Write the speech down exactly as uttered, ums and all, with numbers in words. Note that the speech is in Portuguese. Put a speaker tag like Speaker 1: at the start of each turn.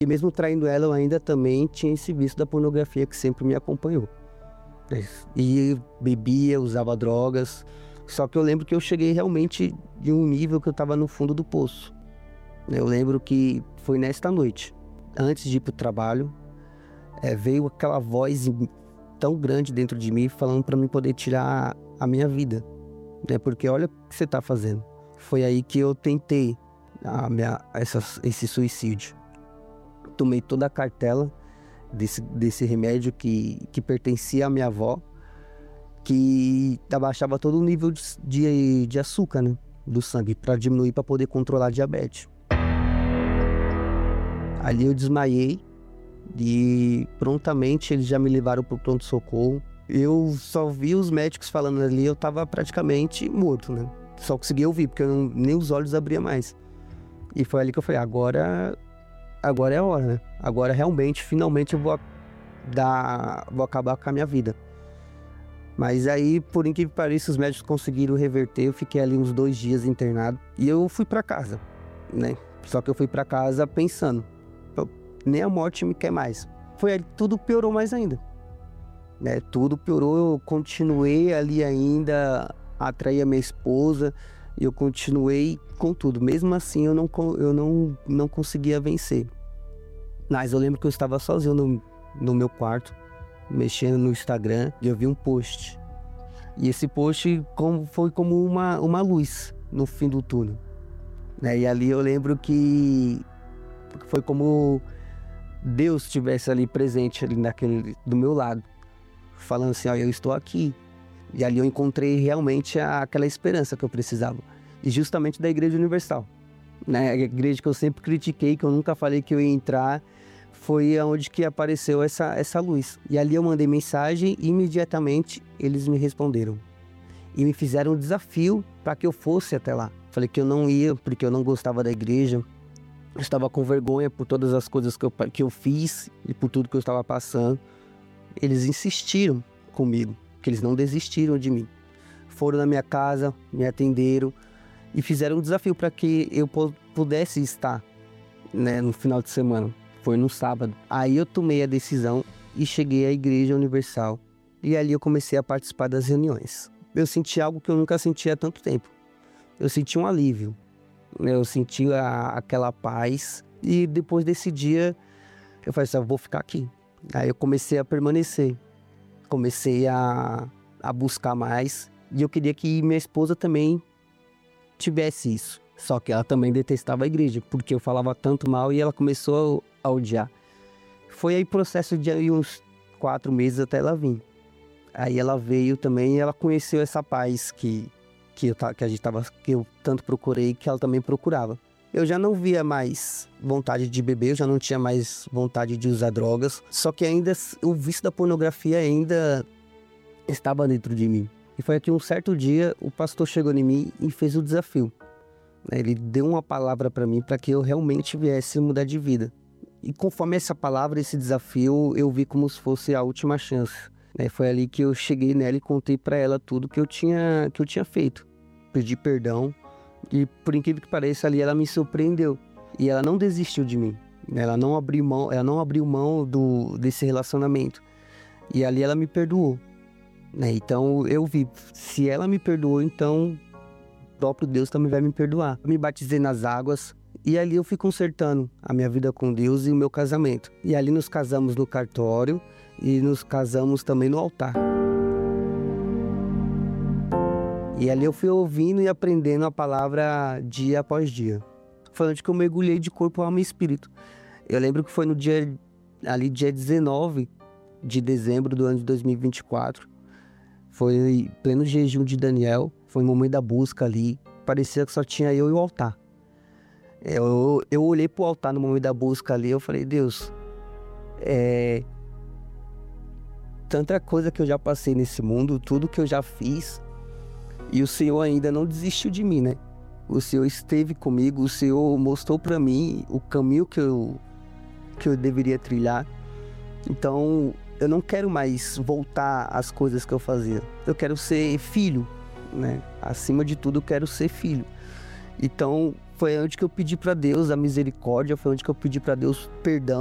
Speaker 1: E mesmo traindo ela, eu ainda também tinha esse vício da pornografia que sempre me acompanhou. E bebia, usava drogas. Só que eu lembro que eu cheguei realmente de um nível que eu estava no fundo do poço. Eu lembro que foi nesta noite, antes de ir pro trabalho, é, veio aquela voz tão grande dentro de mim, falando para mim poder tirar a minha vida, né? Porque olha o que você tá fazendo. Foi aí que eu tentei a minha, essa, esse suicídio. Tomei toda a cartela desse, desse remédio que, que pertencia à minha avó, que abaixava todo o nível de, de, de açúcar, né, do sangue, para diminuir, para poder controlar a diabetes. Ali eu desmaiei e prontamente eles já me levaram para o pronto-socorro. Eu só vi os médicos falando ali, eu estava praticamente morto, né? Só conseguia ouvir, porque eu não, nem os olhos abria mais. E foi ali que eu falei, agora, agora é a hora, né? Agora realmente, finalmente eu vou, dar, vou acabar com a minha vida. Mas aí, por incrível que pareça, os médicos conseguiram reverter. Eu fiquei ali uns dois dias internado e eu fui para casa, né? Só que eu fui para casa pensando, nem a morte me quer mais. Foi aí, tudo piorou mais ainda, né? Tudo piorou, eu continuei ali ainda a atrair a minha esposa, eu continuei com tudo. Mesmo assim, eu não, eu não, não conseguia vencer. Mas eu lembro que eu estava sozinho no, no meu quarto, mexendo no Instagram, e eu vi um post. E esse post como, foi como uma, uma luz no fim do túnel, né? E ali eu lembro que foi como Deus estivesse ali presente ali naquele, do meu lado, falando assim, ó, eu estou aqui. E ali eu encontrei realmente a, aquela esperança que eu precisava. E justamente da Igreja Universal, né? A igreja que eu sempre critiquei, que eu nunca falei que eu ia entrar, foi onde que apareceu essa, essa luz. E ali eu mandei mensagem e imediatamente eles me responderam. E me fizeram um desafio para que eu fosse até lá. Falei que eu não ia porque eu não gostava da igreja. Eu estava com vergonha por todas as coisas que eu, que eu fiz e por tudo que eu estava passando. Eles insistiram comigo, que eles não desistiram de mim. Foram na minha casa, me atenderam e fizeram um desafio para que eu pudesse estar, né, no final de semana. Foi no sábado. Aí eu tomei a decisão e cheguei à Igreja Universal. E ali eu comecei a participar das reuniões. Eu senti algo que eu nunca senti há tanto tempo. Eu senti um alívio. Eu senti a, aquela paz. E depois desse dia, eu falei assim, eu vou ficar aqui. Aí eu comecei a permanecer. Comecei a, a buscar mais. E eu queria que minha esposa também tivesse isso. Só que ela também detestava a igreja, porque eu falava tanto mal e ela começou a odiar. Foi aí processo de uns quatro meses até ela vir. Aí ela veio também e ela conheceu essa paz que, que, eu, que, a gente tava, que eu tanto procurei, que ela também procurava. Eu já não via mais vontade de beber, eu já não tinha mais vontade de usar drogas. Só que ainda o vício da pornografia ainda estava dentro de mim. E foi que um certo dia o pastor chegou em mim e fez o desafio. Ele deu uma palavra para mim para que eu realmente viesse mudar de vida. E conforme essa palavra, esse desafio, eu vi como se fosse a última chance. Foi ali que eu cheguei nela e contei para ela tudo que eu tinha, que eu tinha feito. Pedi perdão e, por incrível que pareça, ali ela me surpreendeu. E ela não desistiu de mim. Ela não abriu mão, ela não abriu mão do, desse relacionamento. E ali ela me perdoou. Então eu vi, se ela me perdoou, então o próprio Deus também vai me perdoar. Eu me batizei nas águas e ali eu fui consertando a minha vida com Deus e o meu casamento. E ali nos casamos no cartório e nos casamos também no altar. E ali eu fui ouvindo e aprendendo a palavra dia após dia. Foi onde que eu mergulhei de corpo, alma e espírito. Eu lembro que foi no dia, ali dia dezenove de dezembro do ano de dois mil e vinte e quatro. Foi pleno jejum de Daniel, foi o momento da busca ali. Parecia que só tinha eu e o altar. Eu, eu olhei pro altar no momento da busca ali, eu falei, Deus, é... tanta coisa que eu já passei nesse mundo, tudo que eu já fiz, e o Senhor ainda não desistiu de mim, né? O Senhor esteve comigo, o Senhor mostrou para mim o caminho que eu, que eu deveria trilhar. Então, eu não quero mais voltar às coisas que eu fazia. Eu quero ser filho, né? Acima de tudo, eu quero ser filho. Então, foi onde que eu pedi pra Deus a misericórdia, foi onde que eu pedi pra Deus perdão.